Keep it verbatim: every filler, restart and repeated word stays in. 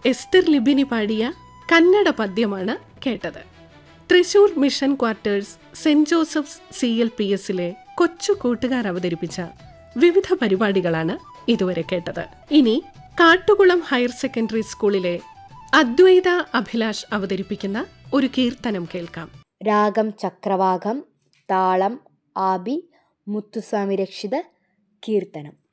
എസ്തർ ലിബിനി പാടിയ കന്നഡ പദ്യമാണ് കേട്ടത്. Thrissur mission quarters saint Joseph's C L P എസിലെ കൊച്ചു കൂട്ടുകാർ അവതരിപ്പിച്ച വിവിധ പരിപാടികളാണ് ഇതുവരെ കേട്ടത്. ഇനി കാട്ടുകുളം ഹയർ സെക്കൻഡറി സ്കൂളിലെ അദ്വൈത അഭിലാഷ് അവതരിപ്പിക്കുന്ന ഒരു കീർത്തനം കേൾക്കാം. രാഗം ചക്രവാകം, താളം ആബി, മുത്തുസ്വാമി രക്ഷിത കീർത്തനം.